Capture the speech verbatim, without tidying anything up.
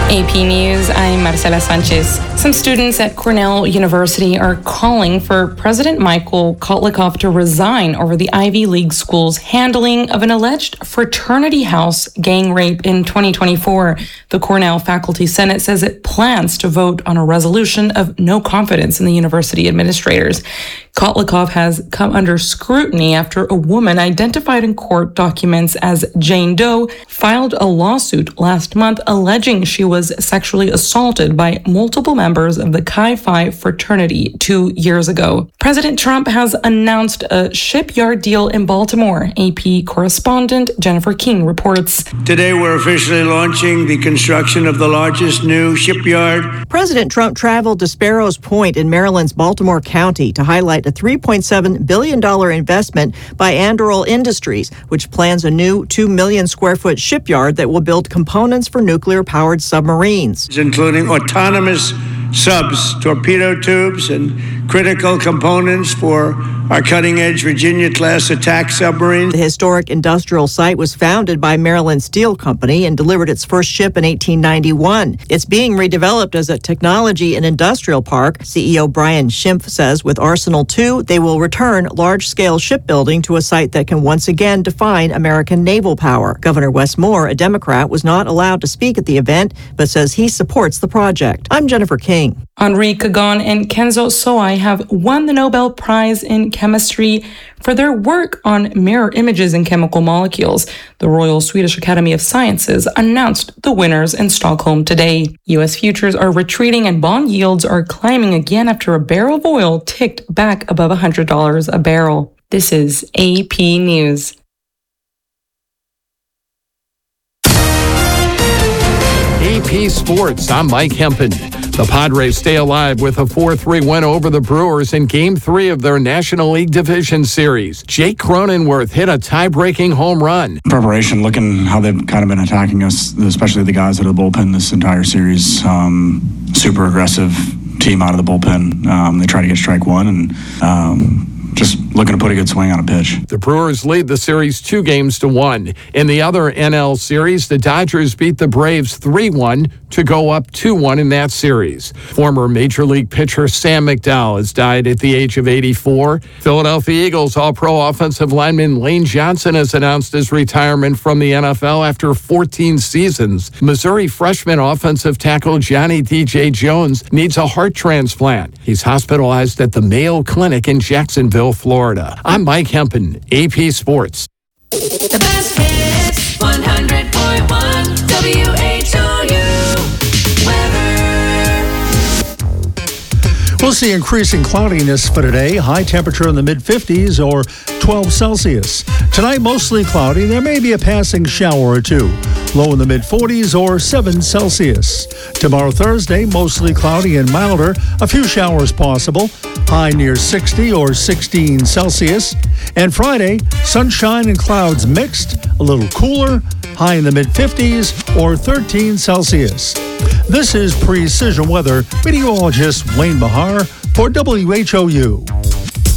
A P News, I'm Marcela Sanchez. Some students at Cornell University are calling for President Michael Kotlikoff to resign over the Ivy League school's handling of an alleged fraternity house gang rape in twenty twenty-four. The Cornell Faculty Senate says it plans to vote on a resolution of no confidence in the university administrators. Kotlikoff has come under scrutiny after a woman identified in court documents as Jane Doe filed a lawsuit last month alleging she was sexually assaulted by multiple members of the Chi Phi fraternity two years ago. President Trump has announced a shipyard deal in Baltimore. A P correspondent Jennifer King reports. Today we're officially launching the construction of the largest new shipyard. President Trump traveled to Sparrows Point in Maryland's Baltimore County to highlight a three point seven billion dollars investment by Anduril Industries, which plans a new two million square foot shipyard that will build components for nuclear-powered submarines. Including autonomous subs, torpedo tubes, and critical components for our cutting-edge Virginia-class attack submarine. The historic industrial site was founded by Maryland Steel Company and delivered its first ship in eighteen ninety-one. It's being redeveloped as a technology and industrial park. C E O Brian Schimpf says with Arsenal two, they will return large-scale shipbuilding to a site that can once again define American naval power. Governor Wes Moore, a Democrat, was not allowed to speak at the event, but says he supports the project. I'm Jennifer King. Henri Kagan and Kenzo Soai have won the Nobel Prize in Chemistry for their work on mirror images in chemical molecules. The Royal Swedish Academy of Sciences announced the winners in Stockholm today. U S futures are retreating and bond yields are climbing again after a barrel of oil ticked back above one hundred dollars a barrel. This is A P News. A P Sports, I'm Mike Hempen. The Padres stay alive with a four three win over the Brewers in Game three of their National League Division Series. Jake Cronenworth hit a tie-breaking home run. Preparation, looking how they've kind of been attacking us, especially the guys out of the bullpen this entire series. Um, super aggressive team out of the bullpen. Um, they try to get strike one and um, just looking to put a good swing on a pitch. The Brewers lead the series two games to one. In the other N L series, the Dodgers beat the Braves three one to go up two one in that series. Former Major League pitcher Sam McDowell has died at the age of eighty-four. Philadelphia Eagles All-Pro offensive lineman Lane Johnson has announced his retirement from the N F L after fourteen seasons. Missouri freshman offensive tackle Johnny D J Jones needs a heart transplant. He's hospitalized at the Mayo Clinic in Jacksonville, Florida. I'm Mike Hempen, A P Sports. The best hits, one hundred point one W H O U weather. We'll see increasing cloudiness for today. High temperature in the mid fifties or twelve Celsius. Tonight, mostly cloudy. There may be a passing shower or two. Low in the mid forties or seven Celsius. Tomorrow, Thursday, mostly cloudy and milder. A few showers possible. High near sixty or sixteen Celsius. And Friday, sunshine and clouds mixed. A little cooler. High in the mid fifties or thirteen Celsius. This is Precision Weather. Meteorologist Wayne Bahar for W H O U.